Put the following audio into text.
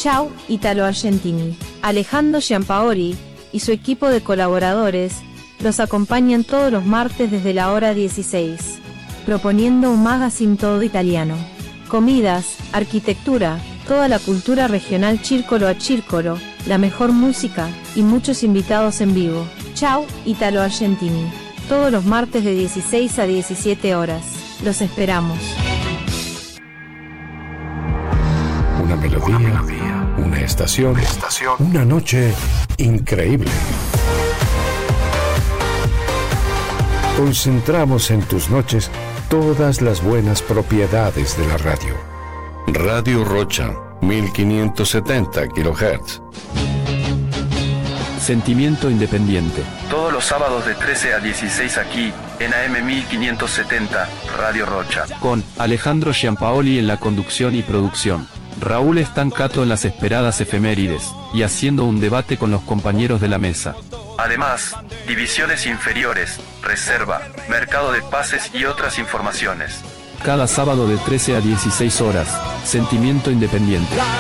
Ciao, Italo Argentini. Alejandro Giampaoli y su equipo de colaboradores los acompañan todos los martes desde la hora 16, proponiendo un magazine todo italiano. Comidas, arquitectura, toda la cultura regional círcolo a círcolo, la mejor música y muchos invitados en vivo. Ciao, Italo Argentini. Todos los martes de 16 a 17 horas. Los esperamos. Una melodía, una estación, una noche increíble. Concentramos en tus noches todas las buenas propiedades de la radio. Radio Rocha, 1570 kHz. Sentimiento Independiente. Todos los sábados de 13 a 16 aquí, en AM 1570, Radio Rocha. Con Alejandro Giampaoli en la conducción y producción. Raúl Estancato en las esperadas efemérides, y haciendo un debate con los compañeros de la mesa. Además, divisiones inferiores, reserva, mercado de pases y otras informaciones. Cada sábado de 13 a 16 horas, Sentimiento Independiente.